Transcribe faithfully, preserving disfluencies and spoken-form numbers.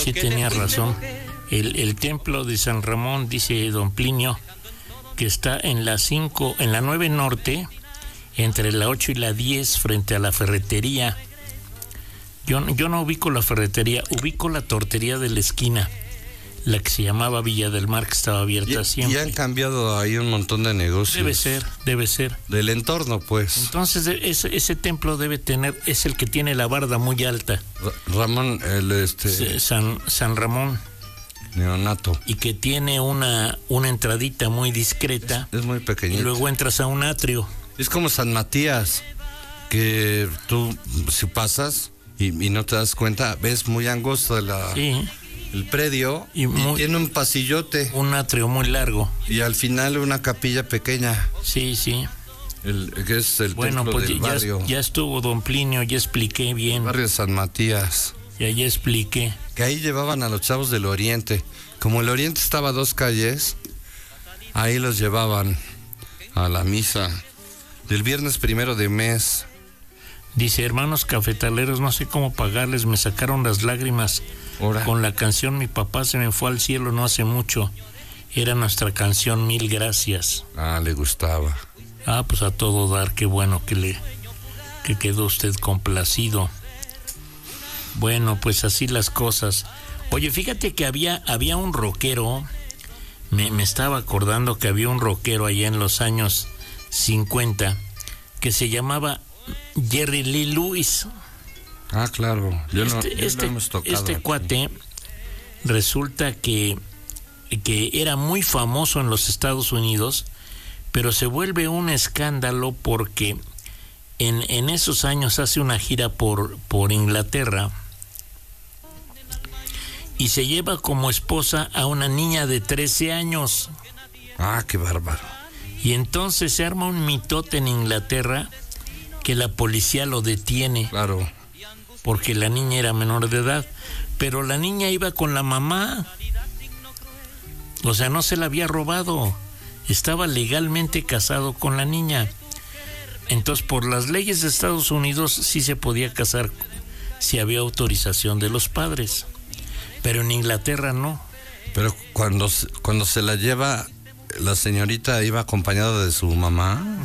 sí tenía razón. El, el templo de San Ramón, dice don Plinio, que está en la cinco, en la nueve norte, entre la ocho y la diez, frente a la ferretería. Yo, yo no ubico la ferretería, ubico la tortería de la esquina, la que se llamaba Villa del Mar, que estaba abierta y, siempre. Y han cambiado ahí un montón de negocios. Debe ser, debe ser. Del entorno, pues. Entonces, ese, ese templo debe tener, es el que tiene la barda muy alta. Ramón, el este... San, San Ramón. Neonato. Y que tiene una, una entradita muy discreta. Es, es muy pequeñito. Y luego entras a un atrio. Es como San Matías, que tú, si pasas y, y no te das cuenta, ves muy angosto la... Sí. El predio y, muy, y tiene un pasillote. Un atrio muy largo. Y al final una capilla pequeña. Sí, sí. El, que es el bueno, templo pues del ya, barrio. Ya estuvo don Plinio, ya expliqué bien. El barrio San Matías. Ya, ya expliqué. Que ahí llevaban a los chavos del Oriente. Como el Oriente estaba a dos calles, ahí los llevaban a la misa del viernes primero de mes. Dice, hermanos cafetaleros, no sé cómo pagarles, me sacaron las lágrimas. Ahora. Con la canción Mi papá se me fue al cielo no hace mucho. Era nuestra canción Mil Gracias. Ah, le gustaba. Ah, pues a todo dar, qué bueno que le que quedó usted complacido. Bueno, pues así las cosas. Oye, fíjate que había, había un rockero, me, me estaba acordando que había un rockero allá en los años cincuenta que se llamaba Jerry Lee Lewis. Ah, claro. Yo este no, yo este, no hemos tocado este aquí. cuate resulta que, que era muy famoso en los Estados Unidos, pero se vuelve un escándalo porque en, en esos años hace una gira por, por Inglaterra y se lleva como esposa a una niña de trece años. Ah, qué bárbaro. Y entonces se arma un mitote en Inglaterra que la policía lo detiene. Claro. Porque la niña era menor de edad, pero la niña iba con la mamá. O sea, no se la había robado. Estaba legalmente casado con la niña. Entonces, por las leyes de Estados Unidos sí se podía casar si había autorización de los padres. Pero en Inglaterra no. Pero cuando, cuando se la lleva, la señorita iba acompañada de su mamá.